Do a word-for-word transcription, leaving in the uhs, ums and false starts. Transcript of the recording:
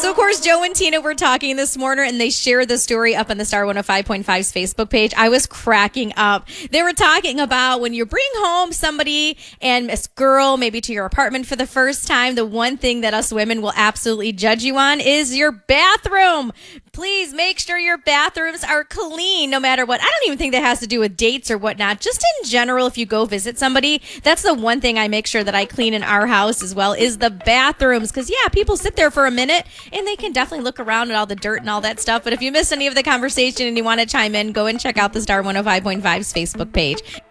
So, of course, Joe and Tina were talking this morning, and they shared the story up on the Star one oh five point five's Facebook page. I was cracking up. They were talking about when you bring home somebody and a girl, maybe to your apartment for the first time, the one thing that us women will absolutely judge you on is your bathroom. Please make sure your bathrooms are clean no matter what. I don't even think that has to do with dates or whatnot. Just in general, if you go visit somebody, that's the one thing I make sure that I clean in our house as well is the bathrooms. Because, yeah, people sit there for a minute and they can definitely look around at all the dirt and all that stuff. But if you miss any of the conversation and you want to chime in, go and check out the Star one oh five point five's Facebook page.